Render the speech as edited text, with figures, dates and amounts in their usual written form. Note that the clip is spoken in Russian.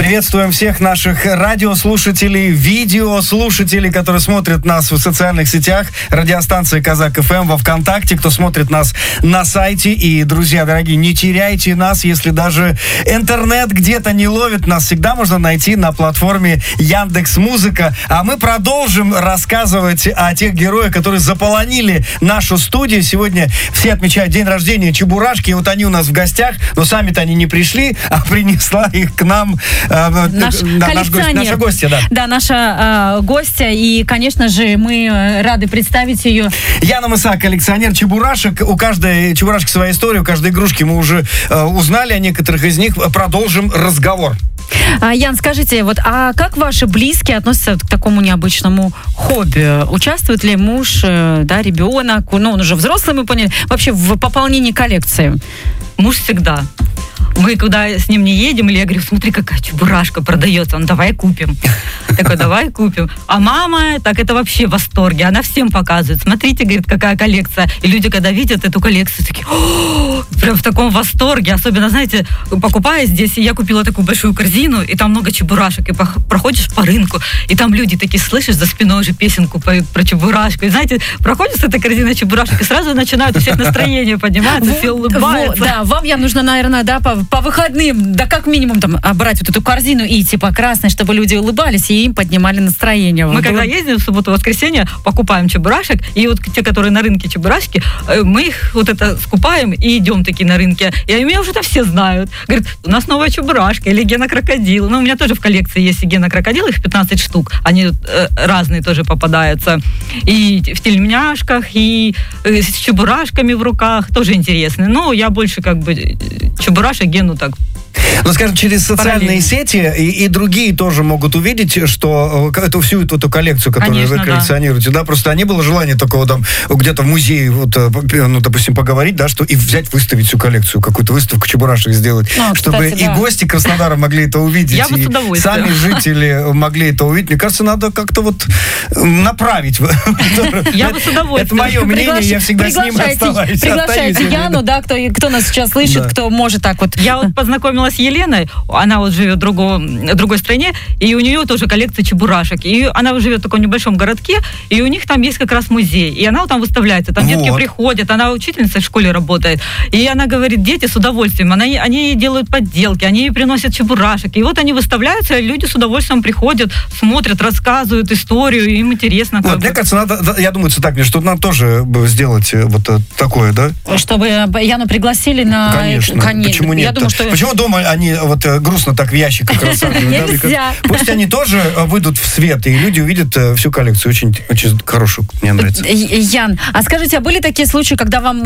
Приветствуем всех наших радиослушателей, видеослушателей, которые смотрят нас в социальных сетях, радиостанции Казак ФМ во ВКонтакте, кто смотрит нас на сайте. И, друзья дорогие, не теряйте нас, если даже интернет где-то не ловит, нас всегда можно найти на платформе Яндекс.Музыка. А мы продолжим рассказывать о тех героях, которые заполонили нашу студию. Сегодня все отмечают день рождения Чебурашки, и вот они у нас в гостях, но сами-то они не пришли, а принесла их к нам наша гостья. Да, наша гостья, и, конечно же, мы рады представить ее. Яна Мысак, коллекционер чебурашек. У каждой чебурашки своя история, у каждой игрушки мы уже узнали о некоторых из них. Продолжим разговор. Ян, скажите, вот, а как ваши близкие относятся к такому необычному хобби? Участвует ли муж, да, ребенок, ну, он уже взрослый, мы поняли, вообще в пополнении коллекции? Муж всегда. Мы куда с ним не едем, или я говорю, смотри, какая чебурашка продается, он, давай купим. Такой, давай купим. А мама, так это вообще в восторге, она всем показывает. Смотрите, говорит, какая коллекция. И люди, когда видят эту коллекцию, такие, прям в таком восторге. Особенно, знаете, покупая здесь, я купила такую большую корзину, и там много чебурашек, и проходишь по рынку, и там люди такие, слышишь, за спиной уже песенку поют про чебурашку. И знаете, проходишь с этой корзиной чебурашек, и сразу начинают у всех настроение подниматься, все улыбаются. Да, вам я нужно, наверное, да, по выходным, да как минимум там брать вот эту корзину и идти по красной, чтобы люди улыбались и им поднимали настроение. Мы когда ездим в субботу-воскресенье, покупаем чебурашек, и вот те, которые на рынке чебурашки, мы их вот это скупаем и идем такие на рынке. И меня уже там все знают. Говорят, у нас новая чебурашка или гена-крокодил. Ну, у меня тоже в коллекции есть и гена-крокодил, их 15 штук. Они разные тоже попадаются. И в тельняшках, и с чебурашками в руках. Тоже интересно. Но я больше как бы чебурашек гену так. Ну, скажем, через социальные сети и другие тоже могут увидеть, что всю эту коллекцию, которую вы коллекционируете, да, просто не было желания такого там где-то в музее, вот, ну, допустим, поговорить, да, что и взять, выставить всю коллекцию, какую-то выставку чебурашек сделать, чтобы кстати, и гости Краснодара могли это увидеть, я бы с удовольствием. Сами жители могли это увидеть. Мне кажется, надо как-то вот направить. Я бы с удовольствием. Это мое мнение, я всегда с ним оставаюсь. Приглашайте Яну, да, кто нас сейчас слышит, кто может так вот. Я вот познакомилась с Еленой, она вот живет в другой стране, и у нее тоже коллекция чебурашек. И она живет в таком небольшом городке, и у них там есть как раз музей. И она вот там выставляется, там детки приходят, она учительница в школе работает. И она говорит, дети с удовольствием, они делают подделки, они приносят чебурашек. И вот они выставляются, и люди с удовольствием приходят, смотрят, рассказывают историю, им интересно. Вот, мне кажется, надо, я думаю, так, что надо тоже сделать вот такое, да? Чтобы Яну пригласили на... Конечно. Почему нет? Я думаю, что... Почему дома они вот грустно так в ящиках рассаживают? Нельзя. Пусть они тоже выйдут в свет, и люди увидят всю коллекцию. Очень, очень хорошую, мне нравится. Ян, а скажите, а были такие случаи, когда вам